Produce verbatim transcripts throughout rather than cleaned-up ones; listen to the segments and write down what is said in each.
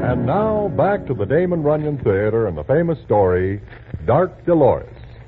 And now, back to the Damon Runyon Theater and the famous story, Dark Dolores.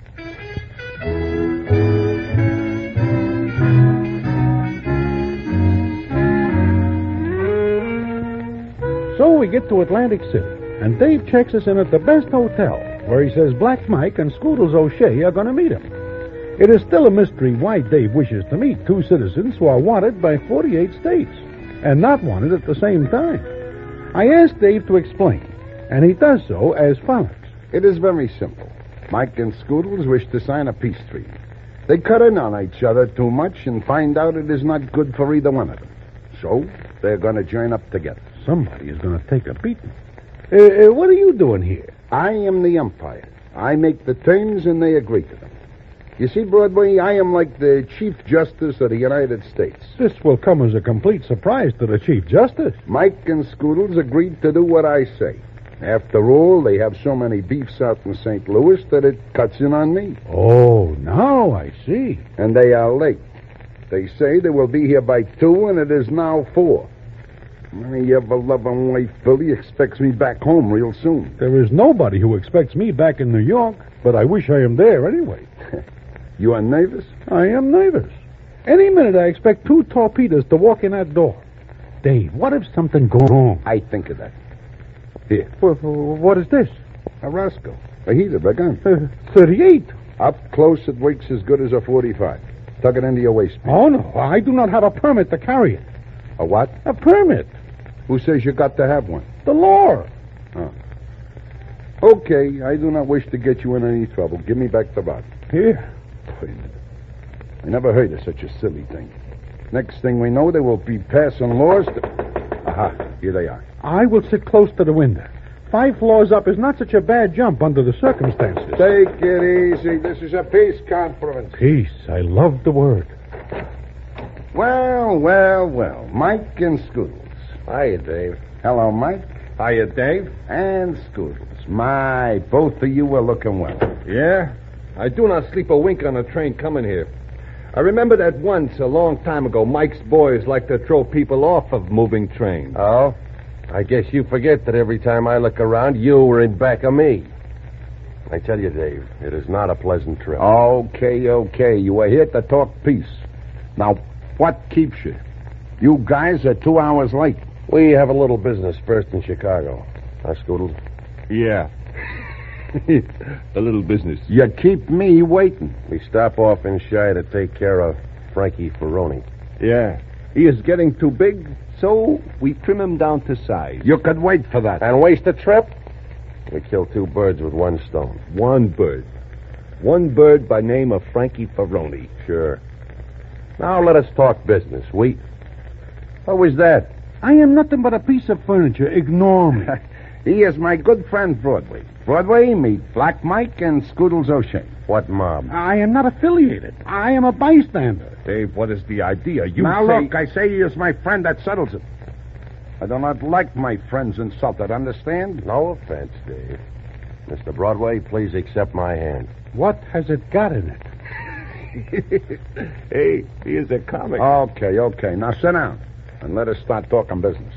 So we get to Atlantic City, and Dave checks us in at the best hotel, where he says Black Mike and Scoodles O'Shea are going to meet him. It is still a mystery why Dave wishes to meet two citizens who are wanted by forty-eight states, and not wanted at the same time. I asked Dave to explain, and he does so as follows. It is very simple. Mike and Scoodles wish to sign a peace treaty. They cut in on each other too much and find out it is not good for either one of them. So, they're going to join up together. Somebody is going to take a beating. Uh, uh, what are you doing here? I am the umpire. I make the terms and they agree to them. You see, Broadway, I am like the Chief Justice of the United States. This will come as a complete surprise to the Chief Justice. Mike and Scoodles agreed to do what I say. After all, they have so many beefs out in Saint Louis that it cuts in on me. Oh, now I see. And they are late. They say they will be here by two, and it is now four. My ever-loving wife, Billy, expects me back home real soon. There is nobody who expects me back in New York, but I wish I am there anyway. You are nervous? I am nervous. Any minute I expect two torpedoes to walk in that door. Dave, what if something goes wrong? I think of that. Here. Well, what is this? A Roscoe. A heater, a gun. Uh, thirty-eight. Up close, it works as good as a forty-five. Tuck it into your waistband. Oh, no. I do not have a permit to carry it. A what? A permit. Who says you got to have one? The law. Oh. Okay, I do not wish to get you in any trouble. Give me back the bottle. Here. I never heard of such a silly thing. Next thing we know, they will be passing laws to... Aha, here they are. I will sit close to the window. Five floors up is not such a bad jump under the circumstances. Take it easy. This is a peace conference. Peace. I love the word. Well, well, well. Mike and Scoodles. Hiya, Dave. Hello, Mike. Hiya, Dave. And Scoodles. My, both of you are looking well. Yeah? I do not sleep a wink on a train coming here. I remember that once, a long time ago, Mike's boys liked to throw people off of moving trains. Oh? I guess you forget that every time I look around, you were in back of me. I tell you, Dave, it is not a pleasant trip. Okay, okay. You are here to talk peace. Now, what keeps you? You guys are two hours late. We have a little business first in Chicago. Huh, Scoodles? Yeah. A little business. You keep me waiting. We stop off in Shire to take care of Frankie Ferroni. Yeah. He is getting too big, so we trim him down to size. You could wait for that. And waste a trip? We kill two birds with one stone. One bird. One bird by name of Frankie Ferroni. Sure. Now let us talk business. We... What was that? I am nothing but a piece of furniture. Ignore me. He is my good friend, Broadway. Broadway, meet Black Mike and Scoodles O'Shea. What mob? I am not affiliated. I am a bystander. Dave, what is the idea? You now, say... look, I say he is my friend. That settles it. I do not like my friends insulted, understand? No offense, Dave. Mister Broadway, please accept my hand. What has it got in it? Hey, he is a comic. Okay, okay. Now sit down and let us start talking business.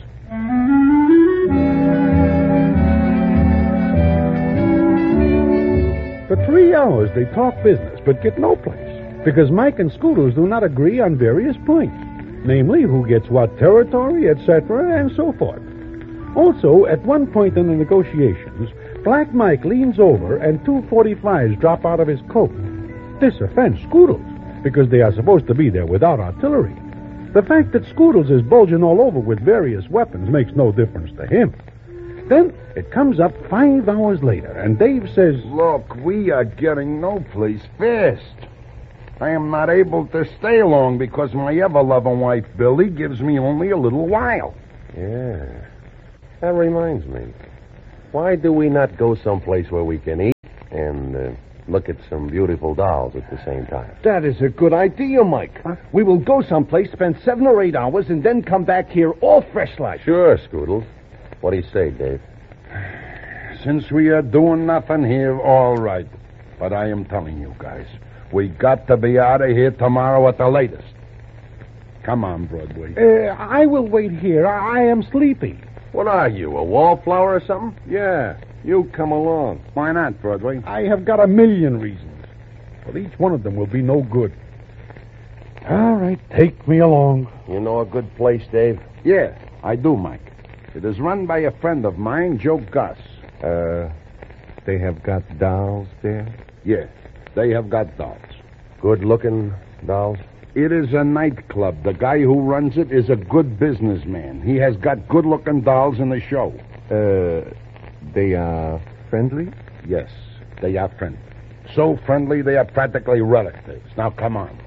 For three hours they talk business, but get no place, because Mike and Scoodles do not agree on various points, namely who gets what territory, et cetera, and so forth. Also, at one point in the negotiations, Black Mike leans over and two forty-fives drop out of his coat. This offends Scoodles, because they are supposed to be there without artillery. The fact that Scoodles is bulging all over with various weapons makes no difference to him. Then it comes up five hours later, and Dave says... Look, we are getting no place fast. I am not able to stay long because my ever-loving wife, Billy, gives me only a little while. Yeah. That reminds me. Why do we not go someplace where we can eat and uh, look at some beautiful dolls at the same time? That is a good idea, Mike. Huh? We will go someplace, spend seven or eight hours, and then come back here all fresh like. Sure, Scoodles. What do you say, Dave? Since we are doing nothing here, all right. But I am telling you guys, we got to be out of here tomorrow at the latest. Come on, Broadway. Uh, I will wait here. I, I am sleepy. What are you, a wallflower or something? Yeah, you come along. Why not, Broadway? I have got a million reasons, but each one of them will be no good. All right, take me along. You know a good place, Dave? Yeah, I do, Mike. It is run by a friend of mine, Joe Gus. Uh, they have got dolls there? Yeah, they have got dolls. Good-looking dolls? It is a nightclub. The guy who runs it is a good businessman. He has got good-looking dolls in the show. Uh, they are friendly? Yes, they are friendly. So friendly they are practically relatives. Now, come on.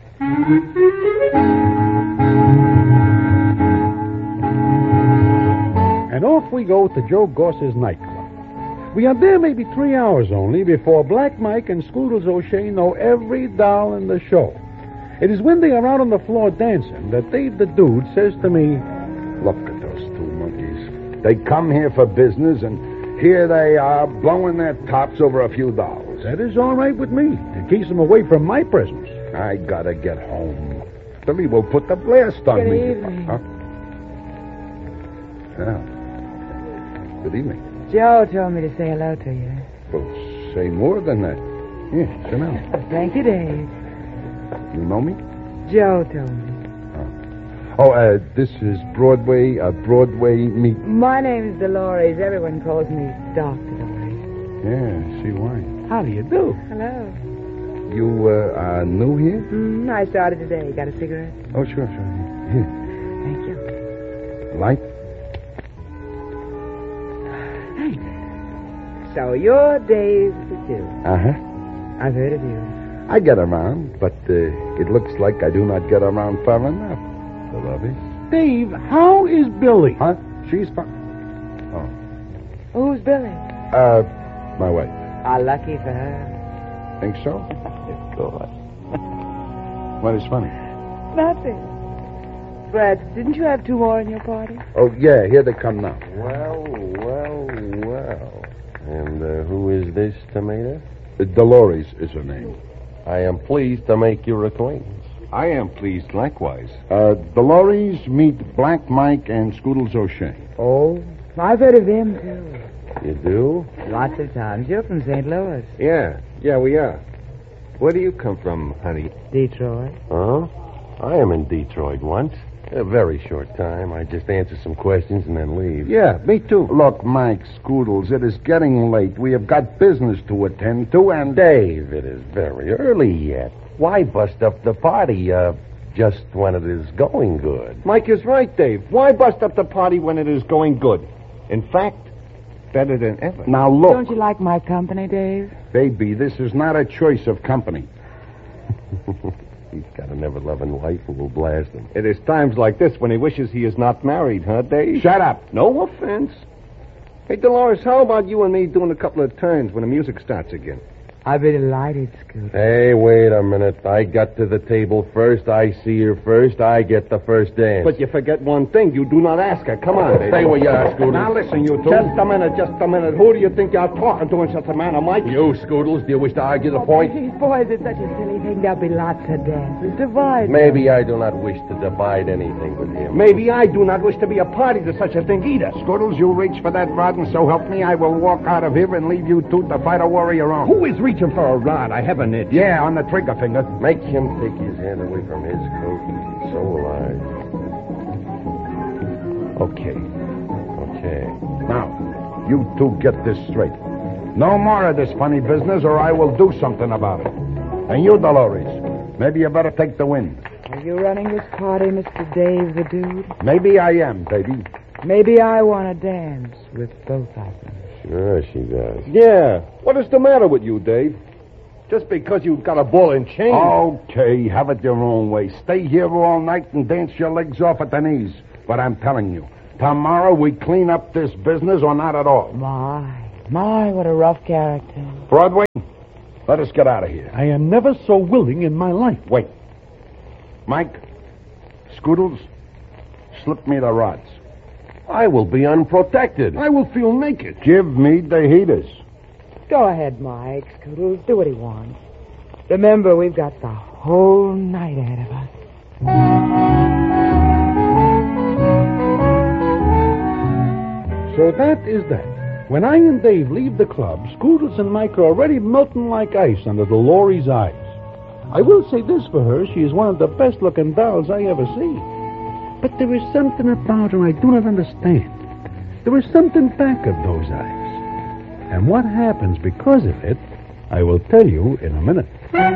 And off we go to Joe Goss's nightclub. We are there maybe three hours only before Black Mike and Scoodles O'Shea know every doll in the show. It is when they are out on the floor dancing that Dave the Dude says to me, Look at those two monkeys. They come here for business, and here they are blowing their tops over a few dolls. that is all right with me. It keeps them away from my presence. I gotta get home. Billy will put the blast on Good me. evening. Huh? Yeah. Good evening. Joe told me to say hello to you. Well, say more than that. Yeah, sit down. Thank you, Dave. You know me? Joe told me. Oh, uh, this is Broadway, uh, Broadway meet. My name is Dolores. Everyone calls me Doctor Dolores. Yeah, see why. How do you do? Hello. You, uh, are new here? Mm, I started today. Got a cigarette? Oh, sure, sure. Here. Thank you. Light? Thanks. So you're Dave the Dude. Uh-huh. I've heard of you. I get around, but uh, it looks like I do not get around far enough. The love is. Dave, how is Billy? Huh? She's fine. Who's Billy? Uh, my wife. Ah, lucky for her. Think so? God. What is funny? Nothing. Brad, didn't you have two more in your party? Oh, yeah, here they come now. Well, well, well. And uh, who is this tomato? Uh, Dolores is her name. I am pleased to make your acquaintance. I am pleased likewise. Uh, Dolores, meet Black Mike and Scoodles O'Shea. Oh, I've heard of them, too. You do? Lots of times. You're from Saint Louis. Yeah, yeah, we are. Where do you come from, honey? Detroit. Huh? I am in Detroit once. A very short time. I just answer some questions and then leave. Yeah, me too. Look, Mike, Scoodles, it is getting late. We have got business to attend to, and... Dave, it is very early yet. Why bust up the party, uh, just when it is going good? Mike is right, Dave. Why bust up the party when it is going good? In fact, better than ever. Now, look, Don't you like my company, Dave? baby, this is not a choice of company. He's got an ever-loving wife who will blast him. It is times like this when he wishes he is not married, huh, Dave? Shut up. No offense. Hey, Dolores, how about you and me doing a couple of turns when the music starts again? I'd be delighted, Scoot. Hey, wait a minute. I got to the table first. I see her first. I get the first dance. But you forget one thing. You do not ask her. Come on, Dave. Stay where you are, Scoodles. Now listen, you two. Just a minute, just a minute. Who do you think you're talking to in such a manner, Mike? You, Scoodles, do you wish to argue the point? These boys, it's such a silly thing. There'll be lots of dances. Divide. Maybe I do not wish to divide anything with him. Maybe I do not wish to be a party to such a thing either. Scoodles, you reach for that rod, and so help me, I will walk out of here and leave you two to fight a war of your own. Who is reaching for a rod? I have an itch. Yeah, on the trigger finger. Make him take his hand away from his coat. So will I. Okay. Okay. Now, you two get this straight. No more of this funny business, or I will do something about it. And you, Dolores, maybe you better take the win. Are you running this party, Mister Dave the Dude? Maybe I am, baby. Maybe I want to dance with both of them. Sure she does. Yeah. What is the matter with you, Dave? Just because you've got a ball and chain. Okay, have it your own way. Stay here all night and dance your legs off at the knees. But I'm telling you, tomorrow we clean up this business or not at all. My, my, what a rough character. Broadway, let us get out of here. I am never so willing in my life. Wait. Mike, Scoodles, slip me the rods. I will be unprotected. I will feel naked. Give me the heaters. Go ahead, Mike. Scoodles, do what he wants. Remember, we've got the whole night ahead of us. So that is that. When I and Dave leave the club, Scoodles and Mike are already melting like ice under the Laurie's eyes. I will say this for her, she is one of the best-looking dolls I ever see. But there is something about her I do not understand. There is something back of those eyes. And what happens because of it, I will tell you in a minute.